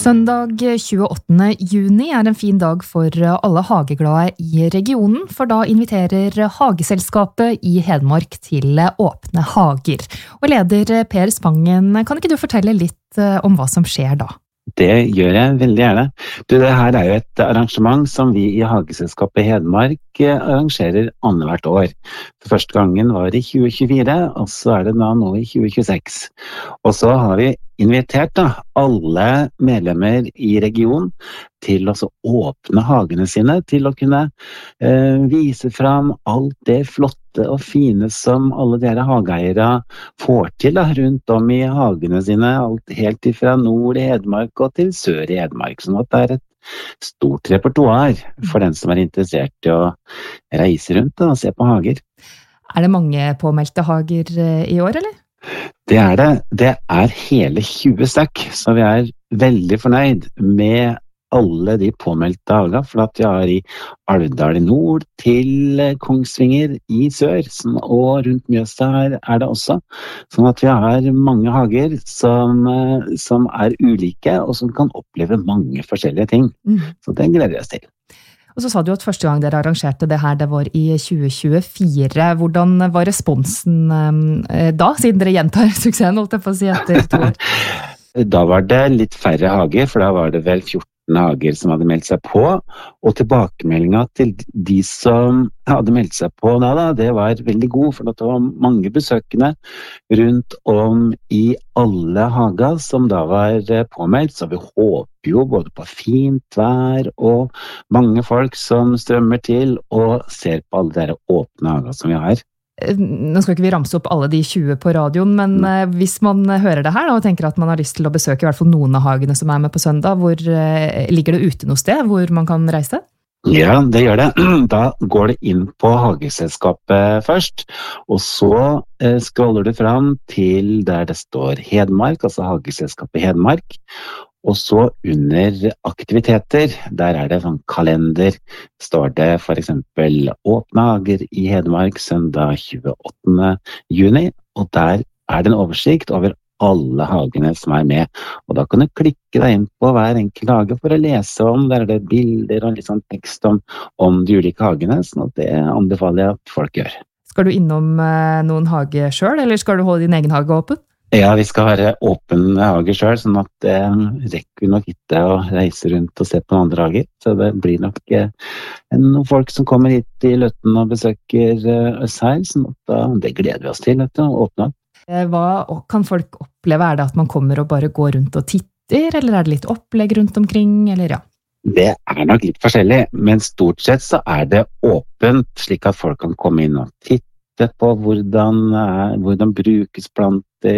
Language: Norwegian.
Søndag 28. juni en fin dag for alle hageglade i regionen, for da inviterer Hageselskapet i Hedmark til åpne hager. Og leder Per Spangen, kan ikke du fortelle litt om hva som skjer da? Det gjør jeg veldig gjerne. Det her jo et arrangement som vi i Hageselskapet Hedmark arrangerer annethvert år. For første gangen var i 2024, og så det da nå i 2026. Og så har vi invitert alle medlemmer i regionen til å åpne hagene sine, til å kunne vise fram alt det flotte og fine som alle dere hageeiere får til rundt om i hagene sine, alt helt fra nord i Hedmark og til sør i Hedmark. Sånn at det et stort repertoar for den som interessert i å reise rundt og se på hager. Det mange påmeldte hager i år, eller? Det det. Det hele 20 stykk, så vi veldig fornøyd med alle de påmeldte hager, for at vi har i Alvdal i nord til Kongsvinger i sør, og rundt Mjøsa det også. Sånn at vi har mange hager som ulike, og som kan oppleve mange forskjellige ting. Så det gleder vi oss til. Og så sa du at første gang dere arrangerte det her, det var i 2024. Hvordan var responsen da, siden dere gjentar suksessen, holdt jeg på å si, etter 2 år? Da var det litt færre hager, for da var det vel 14 hager som hadde meldt seg på, og tilbakemeldingen til de som hadde meldt seg på da, det var veldig god, for det var mange besøkende rundt om i alle hager som da var påmeldt, så vi håper jo både på fint vær og mange folk som strømmer til og ser på alle dere åpne hager som vi har. Nå skal ikke vi ramse opp alle de 20 på radioen, men hvis man hører det her og tenker at man har lyst til å besøke i hvert fall noen av hagene som med på søndag, hvor ligger det ute noe sted hvor man kan reise? Ja, det gjør det. Da går det inn på Hageselskapet først, og så scroller du fram til der det står Hedmark, altså Hageselskapet Hedmark, og så under aktiviteter, der det sånn kalender, står det for eksempel åpne hager i Hedmark søndag 28. juni, og der det en oversikt over alle hagene som med. Og da kan du klikke deg inn på hver enkelt hage for å lese om, der det bilder og litt sånn tekst om de ulike hagene, sånn at det anbefaler jeg at folk gjør. Skal du innom noen hage selv, eller skal du holde din egen hage åpen? Ja, vi skal ha åpen hage selv, sånn at det rekker vi nok ikke å reise rundt og se på andre hager. Så det blir nok noen folk som kommer hit i Løtten og besøker oss her, sånn at det gleder vi oss til å åpne. Hva kan folk oppleve? Det at man kommer og bare går rundt og titter, eller det litt opplegg rundt omkring, eller ja? Det nok litt forskjellig, men stort sett så det åpent, slik at folk kan komme inn og titte på hvordan brukes planter,